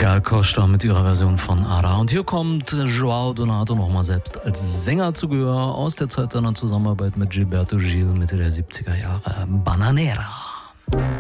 Gal Costa mit ihrer Version von Ada. Und hier kommt João Donato nochmal selbst als Sänger zu Gehör aus der Zeit seiner Zusammenarbeit mit Gilberto Gil Mitte der 70er Jahre. Bananera.